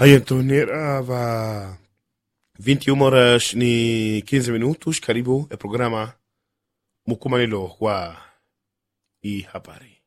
Haya, va 21 horas ni 15 minutos. Karibu ya programa Mukumanilo wa i habari.